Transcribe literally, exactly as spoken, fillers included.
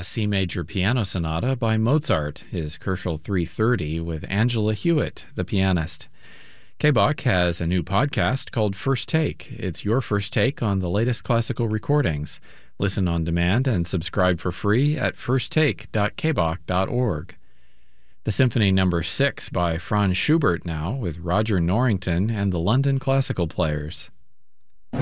a C major piano sonata by Mozart, his Kerschel three thirty with Angela Hewitt, the pianist. K-Bach has a new podcast called First Take. It's your first take on the latest classical recordings. Listen on demand and subscribe for free at first take dot k bach dot org. The Symphony Number six by Franz Schubert now with Roger Norrington and the London Classical Players.